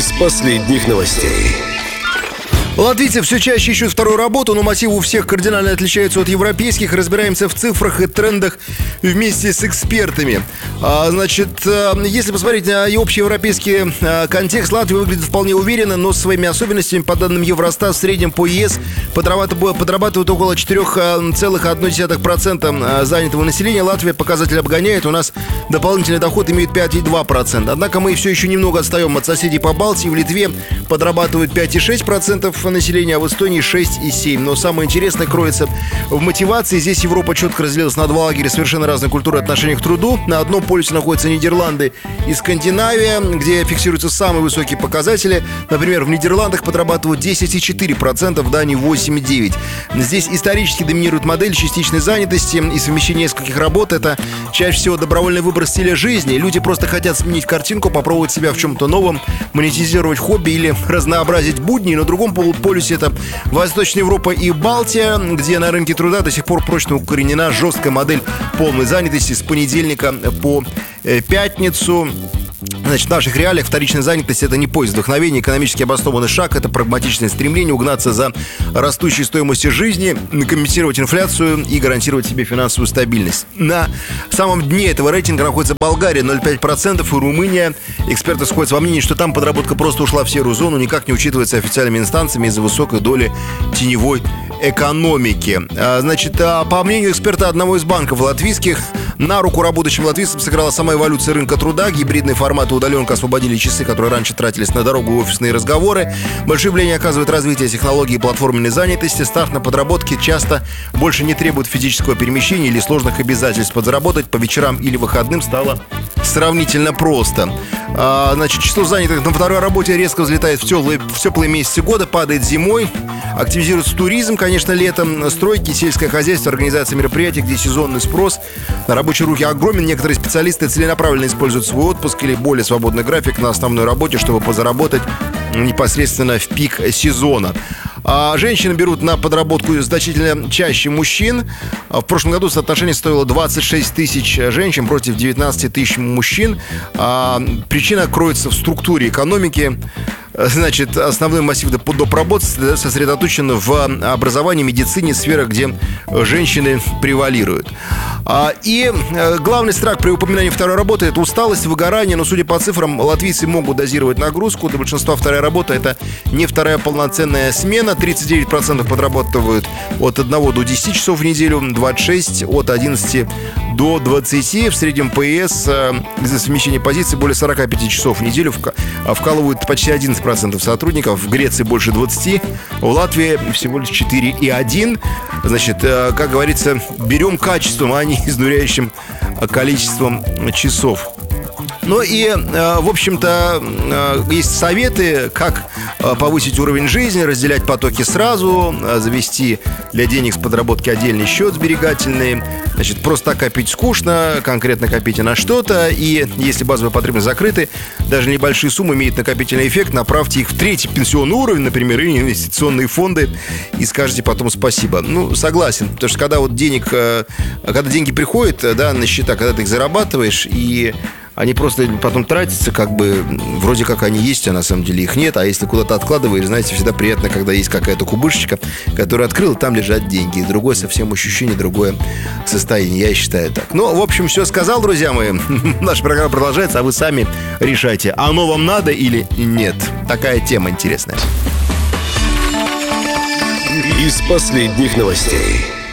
Из последних новостей. Латвийцы все чаще ищут вторую работу, но мотивы у всех кардинально отличаются от европейских. Разбираемся в цифрах и трендах вместе с экспертами. Если посмотреть на общеевропейский контекст, Латвия выглядит вполне уверенно, но с своими особенностями. По данным Евростат, в среднем по ЕС подрабатывают около 4,1% занятого населения. Латвия показатель обгоняет. У нас дополнительный доход имеет 5,2%. Однако мы все еще немного отстаем от соседей по Балтии. В Литве подрабатывают 5,6% населения, а в Эстонии 6,7%. Но самое интересное кроется в мотивации. Здесь Европа четко разделилась на два лагеря совершенно разной культуры отношения к труду. На одном полюсе находятся Нидерланды и Скандинавия, где фиксируются самые высокие показатели. Например, в Нидерландах подрабатывают 10,4%, в Дании 8,9%. Здесь исторически доминирует модель частичной занятости и совмещение нескольких работ. Это чаще всего добровольный выбор стиля жизни. Люди просто хотят сменить картинку, попробовать себя в чем-то новом, монетизировать хобби или разнообразить будни. На другом полюсе это Восточная Европа и Балтия, где на рынке труда до сих пор прочно укоренена жесткая модель полной занятости с понедельника по пятницу. В наших реалиях вторичная занятость – это не поиск вдохновения, экономически обоснованный шаг, это прагматичное стремление угнаться за растущей стоимостью жизни, компенсировать инфляцию и гарантировать себе финансовую стабильность. На самом дне этого рейтинга находится Болгария – 0,5%, и Румыния. Эксперты сходятся во мнении, что там подработка просто ушла в серую зону, никак не учитывается официальными инстанциями из-за высокой доли теневой экономики. По мнению эксперта одного из банков латвийских, на руку работающим латвийцам сыграла сама эволюция рынка труда. Гибридные форматы удаленка освободили часы, которые раньше тратились на дорогу и офисные разговоры. Большое влияние оказывает развитие технологий платформенной занятости. Старт на подработке часто больше не требует физического перемещения или сложных обязательств. Подзаработать по вечерам или выходным стало сравнительно просто. Число занятых на второй работе резко взлетает в теплые месяцы года, падает зимой. Активизируется туризм, конечно, летом, стройки, сельское хозяйство, организация мероприятий, где сезонный спрос на рабочие руки огромен. Некоторые специалисты целенаправленно используют свой отпуск или более свободный график на основной работе, чтобы позаработать непосредственно в пик сезона. Женщины берут на подработку значительно чаще мужчин. В прошлом году соотношение стоило 26 тысяч женщин против 19 тысяч мужчин. Причина кроется в структуре экономики. Основной массив доп. Работ сосредоточен в образовании, медицине, сферах, где женщины превалируют. И главный страх при упоминании второй работы – это усталость, выгорание. Но, судя по цифрам, латвийцы могут дозировать нагрузку. Для большинства вторая работа – это не вторая полноценная смена. 39% подрабатывают от 1 до 10 часов в неделю, 26% от 11 до 20. В среднем ПС за совмещение позиций более 45 часов в неделю вкалывают почти 11% сотрудников. В Греции больше 20%, в Латвии всего лишь 4,1%. Как говорится, берем качеством, а не изнуряющим количеством часов. Ну и, в общем-то, есть советы, как повысить уровень жизни, разделять потоки сразу, завести для денег с подработки отдельный счет сберегательный. Просто так копить скучно, конкретно копите на что-то. И если базовые потребности закрыты, даже небольшие суммы имеют накопительный эффект. Направьте их в третий пенсионный уровень, например, или инвестиционные фонды, и скажете потом спасибо. Согласен, потому что когда деньги приходят, на счета, когда ты их зарабатываешь, и они просто потом тратятся, вроде как они есть, а на самом деле их нет. А если куда-то откладываешь, знаете, всегда приятно, когда есть какая-то кубышечка, которую открыл, и там лежат деньги. И другое совсем ощущение, другое состояние, я считаю так. В общем, все сказал, друзья мои. Наша программа продолжается, а вы сами решайте, оно вам надо или нет. Такая тема интересная. Из последних новостей.